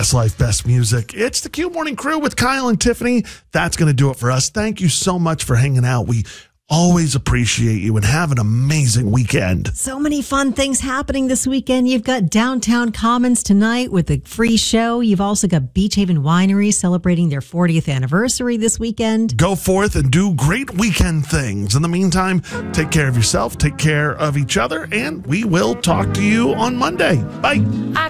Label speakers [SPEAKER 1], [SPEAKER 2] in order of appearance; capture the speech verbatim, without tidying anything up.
[SPEAKER 1] Best life, best music. It's the Q Morning Crew with Kyle and Tiffany. That's going to do it for us. Thank you so much for hanging out. We always appreciate you, and have an amazing weekend.
[SPEAKER 2] So many fun things happening this weekend. You've got Downtown Commons tonight with a free show. You've also got Beach Haven Winery celebrating their fortieth anniversary this weekend.
[SPEAKER 1] Go forth and do great weekend things. In the meantime, take care of yourself, take care of each other, and we will talk to you on Monday. Bye.